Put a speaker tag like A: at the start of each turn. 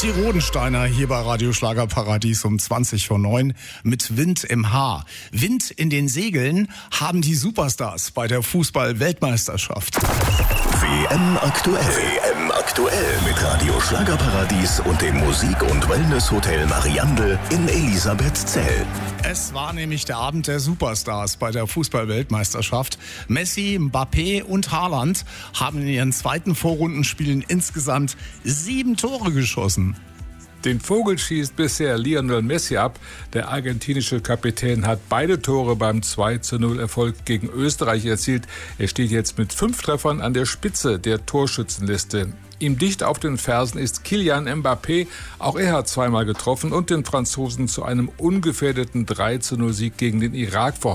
A: Die Rodensteiner hier bei Radio Schlagerparadies um 20:09 mit Wind im Haar. Wind in den Segeln haben die Superstars bei der Fußball-Weltmeisterschaft.
B: WM aktuell. WM aktuell mit Radio Schlagerparadies und dem Musik- und Wellness-Hotel Mariandel in Elisabethzell.
A: Es war nämlich der Abend der Superstars bei der Fußball-Weltmeisterschaft. Messi, Mbappé und Haaland haben in ihren zweiten Vorrundenspielen insgesamt 7 Tore geschossen.
C: Den Vogel schießt bisher Lionel Messi ab. Der argentinische Kapitän hat beide Tore beim 2:0 Erfolg gegen Österreich erzielt. Er steht jetzt mit 5 Treffern an der Spitze der Torschützenliste. Ihm dicht auf den Fersen ist Kylian Mbappé. Auch er hat zweimal getroffen und den Franzosen zu einem ungefährdeten 3:0 Sieg gegen den Irak verholfen.